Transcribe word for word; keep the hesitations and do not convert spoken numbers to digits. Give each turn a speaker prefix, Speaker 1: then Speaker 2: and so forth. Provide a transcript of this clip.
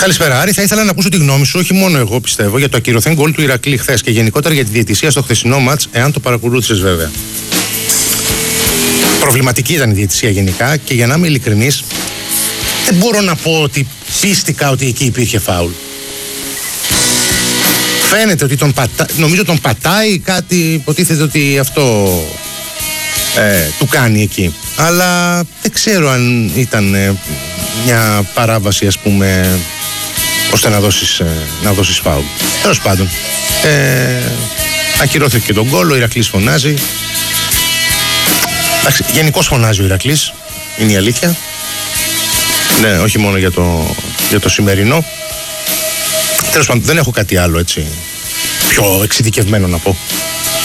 Speaker 1: Καλησπέρα, Άρη. Θα ήθελα να ακούσω τη γνώμη σου, όχι μόνο εγώ πιστεύω, για το ακυρωθέν γκολ του Ηρακλή χθες και γενικότερα για τη διαιτησία στο χθεσινό μάτς, εάν το παρακολούθησες βέβαια. Προβληματική ήταν η διαιτησία γενικά και για να είμαι ειλικρινής, δεν μπορώ να πω ότι πίστηκα ότι εκεί υπήρχε φάουλ. Φαίνεται ότι τον πατά... νομίζω τον πατάει κάτι, υποτίθεται ότι αυτό ε, του κάνει εκεί. Αλλά δεν ξέρω αν ήταν ε, μια παράβαση, ας πούμε, ώστε να δώσεις, ε, να δώσεις φάουλ. Τέλος πάντων, ε, ακυρώθηκε και τον γκολ, ο Ηρακλής φωνάζει. Εντάξει, γενικώς φωνάζει ο Ηρακλής, είναι η αλήθεια. Ναι, όχι μόνο για το, για το σημερινό. Τέλος πάντων, δεν έχω κάτι άλλο έτσι πιο εξειδικευμένο να πω.